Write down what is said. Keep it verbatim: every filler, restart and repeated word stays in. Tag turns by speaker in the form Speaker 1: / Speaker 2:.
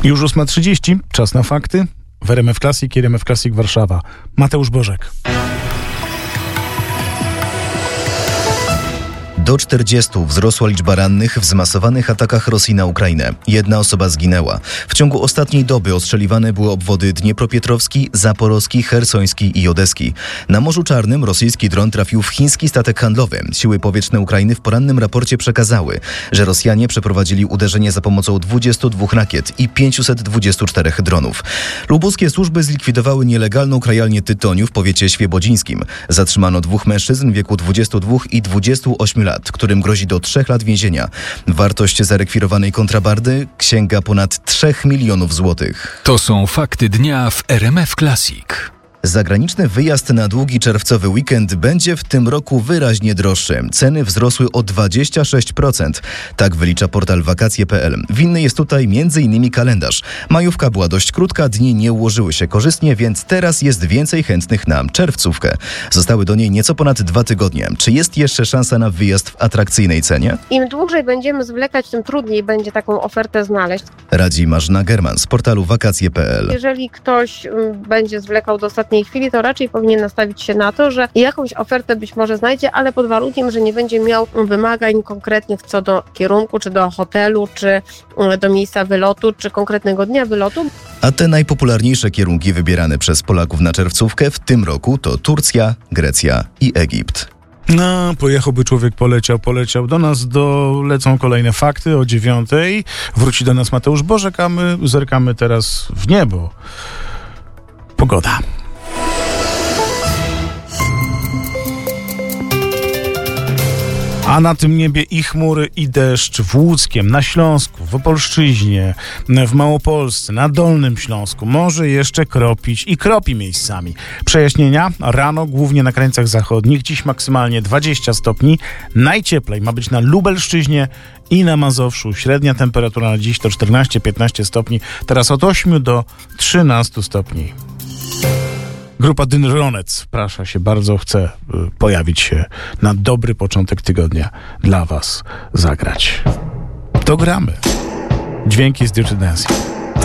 Speaker 1: Już ósma trzydzieści, czas na fakty. W R M F Classic i R M F Classic Warszawa. Mateusz Bożek.
Speaker 2: Do czterdziestu wzrosła liczba rannych w zmasowanych atakach Rosji na Ukrainę. Jedna osoba zginęła. W ciągu ostatniej doby ostrzeliwane były obwody Dniepropietrowski, Zaporowski, Chersoński i Odeski. Na Morzu Czarnym rosyjski dron trafił w chiński statek handlowy. Siły powietrzne Ukrainy w porannym raporcie przekazały, że Rosjanie przeprowadzili uderzenie za pomocą dwudziestu dwóch rakiet i pięciuset dwudziestu czterech dronów. Lubuskie służby zlikwidowały nielegalną krajalnię tytoniu w powiecie świebodzińskim. Zatrzymano dwóch mężczyzn w wieku dwudziestu dwóch i dwudziestu ośmiu lat, którym grozi do trzech lat więzienia. Wartość zarekwirowanej kontrabandy sięga ponad trzech milionów złotych.
Speaker 3: To są fakty dnia w R M F Classic.
Speaker 2: Zagraniczny wyjazd na długi czerwcowy weekend będzie w tym roku wyraźnie droższy. Ceny wzrosły o dwadzieścia sześć procent. Tak wylicza portal wakacje kropka p l. Winny jest tutaj między innymi kalendarz. Majówka była dość krótka, dni nie ułożyły się korzystnie, więc teraz jest więcej chętnych na czerwcówkę. Zostały do niej nieco ponad dwa tygodnie. Czy jest jeszcze szansa na wyjazd w atrakcyjnej cenie?
Speaker 4: Im dłużej będziemy zwlekać, tym trudniej będzie taką ofertę znaleźć.
Speaker 2: Radzi Marzena German z portalu wakacje kropka p l.
Speaker 4: Jeżeli ktoś będzie zwlekał do ostatniej W tej chwili, to raczej powinien nastawić się na to, że jakąś ofertę być może znajdzie, ale pod warunkiem, że nie będzie miał wymagań konkretnych co do kierunku, czy do hotelu, czy do miejsca wylotu, czy konkretnego dnia wylotu.
Speaker 2: A te najpopularniejsze kierunki wybierane przez Polaków na czerwcówkę w tym roku to Turcja, Grecja i Egipt.
Speaker 1: No, pojechałby człowiek, poleciał, poleciał. Do nas dolecą kolejne fakty o dziewiątej. Wróci do nas Mateusz Bożek, a my zerkamy teraz w niebo. Pogoda. A na tym niebie i chmury, i deszcz w Łódzkiem, na Śląsku, w Opolszczyźnie, w Małopolsce, na Dolnym Śląsku. Może jeszcze kropić i kropi miejscami. Przejaśnienia rano głównie na krańcach zachodnich. Dziś maksymalnie dwadzieścia stopni. Najcieplej ma być na Lubelszczyźnie i na Mazowszu. Średnia temperatura na dziś to czternaście piętnaście stopni. Teraz od ośmiu do trzynastu stopni. Grupa Dynronec, prasza się bardzo, chce y, pojawić się na dobry początek tygodnia dla was zagrać. To gramy. Dźwięki z Dirty Dancing.